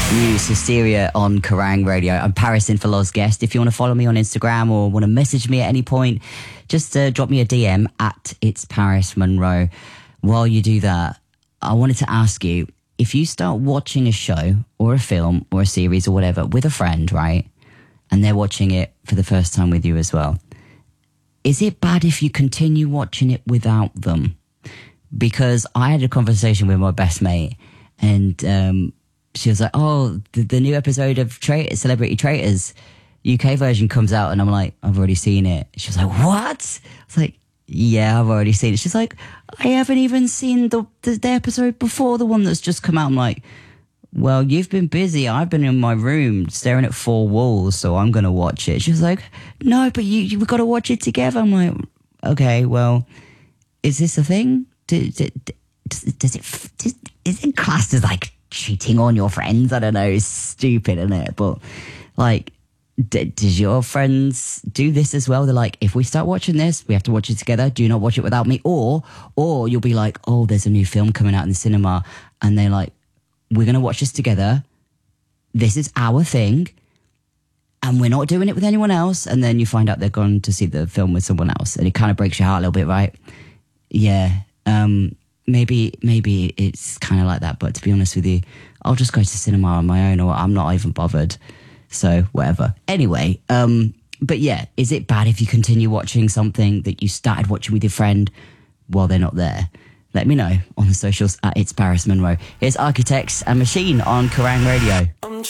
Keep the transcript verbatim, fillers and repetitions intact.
New Hysteria on Kerrang Radio. I'm Paris in for Loz Guest. If you want to follow me on Instagram or want to message me at any point, just uh, drop me a D M at It's Paris Monroe. While you do that, I wanted to ask you, if you start watching a show or a film or a series or whatever with a friend, right, and they're watching it for the first time with you as well, is it bad if you continue watching it without them? Because I had a conversation with my best mate, and um, she was like, oh, the, the new episode of Tra- Celebrity Traitors, U K version comes out. And I'm like, I've already seen it. She was like, what? I was like, yeah, I've already seen it. She's like, I haven't even seen the, the, the episode before the one that's just come out. I'm like, well, you've been busy. I've been in my room staring at four walls, so I'm going to watch it. She was like, no, but you, you've got to watch it together. I'm like, okay, well, is this a thing? Do, do, does, does it, does, is it classed as like cheating on your friends? I don't know. It's stupid, isn't it? But like, d- does your friends do this as well? They're like, if we start watching this, we have to watch it together. Do not watch it without me. Or, or you'll be like, oh, there's a new film coming out in the cinema, and they're like, we're going to watch this together. This is our thing, and we're not doing it with anyone else. And then you find out they're gone to see the film with someone else, and it kind of breaks your heart a little bit, right? Yeah. Um, maybe, maybe it's kind of like that, but to be honest with you, I'll just go to cinema on my own, or I'm not even bothered. So whatever. Anyway, um, but yeah, is it bad if you continue watching something that you started watching with your friend while they're not there? Let me know on the socials at It's Paris Monroe. It's Architects and Machine on Kerrang Radio.